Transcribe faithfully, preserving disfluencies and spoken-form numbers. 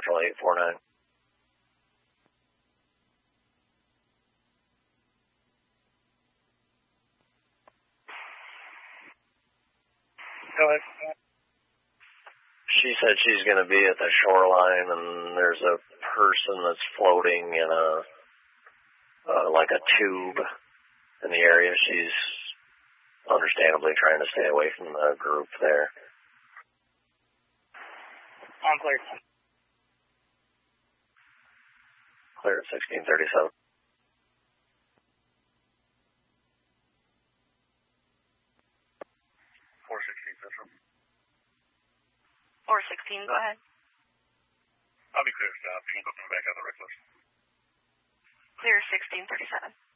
Central eight four nine. Go ahead. She said she's going to be at the shoreline, and there's a person that's floating in a, uh, like a tube in the area. She's understandably trying to stay away from the group there. On clear. Clear at sixteen thirty-seven. four sixteen Central. four sixteen, go ahead. I'll be clear, stop. You can book me back out of the reckless. Clear sixteen thirty-seven.